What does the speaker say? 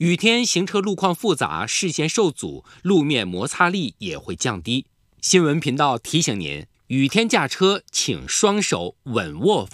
雨天行车路况复杂，视线受阻，路面摩擦力也会降低。新闻频道提醒您，雨天驾车请双手稳握